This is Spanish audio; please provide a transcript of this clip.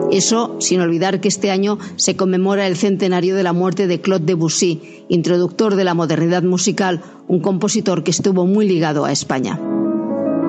Eso sin olvidar que este año se conmemora el centenario de la muerte de Claude Debussy, introductor de la modernidad musical, un compositor que estuvo muy ligado a España.